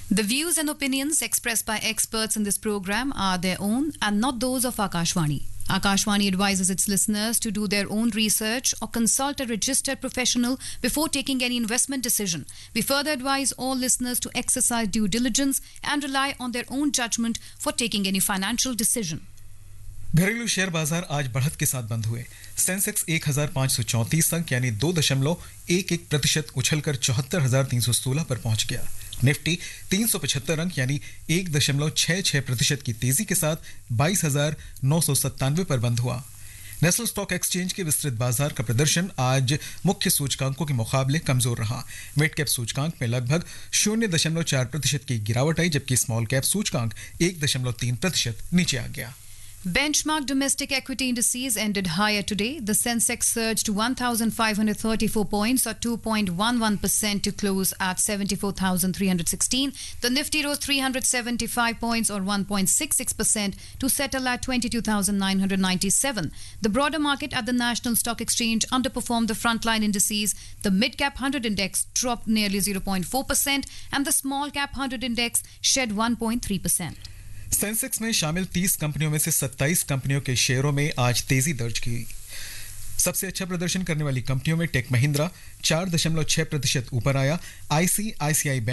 The views and opinions expressed by experts in this program are their own and not those of Akashvani. Akashvani advises its listeners to do their own research or consult a registered professional before taking any investment decision. We further advise all listeners to exercise due diligence and rely on their own judgment for taking any financial decision. घरेलू share बाजार आज बढ़त के साथ बंद हुए। Sensex 1534 अंक यानी 2.11% उछलकर 74,316 पर पहुंच गया। निफ्टी 375 अंक यानी 1.66% की तेजी के साथ 22,997 पर बंद हुआ। नेशनल स्टॉक एक्सचेंज के विस्तृत बाजार का प्रदर्शन आज मुख्य सूचकांकों के मुकाबले कमजोर रहा। मिड कैप सूचकांक में लगभग 0.4% की गिरावट आई, जबकि स्मॉल कैप सूचकांक 1.3% नीचे आ गया। Benchmark domestic equity indices ended higher today. The Sensex surged to 1,534 points or 2.11% to close at 74,316. The Nifty rose 375 points or 1.66% to settle at 22,997. The broader market at the National Stock Exchange underperformed the frontline indices. The mid-cap 100 index dropped nearly 0.4% and the small-cap 100 index shed 1.3%. Sensex में शामिल 30 कंपनियों में से 27 कंपनियों के शेयरों में आज तेजी दर्ज की। सबसे अच्छा प्रदर्शन करने वाली कंपनियों में टेक महिंद्रा 4.6% ऊपर आया। आईसीआईसीआई